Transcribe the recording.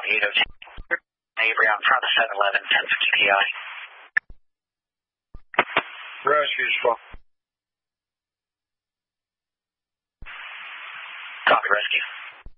802. Avery out in front of the 7-Eleven, 1050 PI. Rescue's full. Copy, rescue.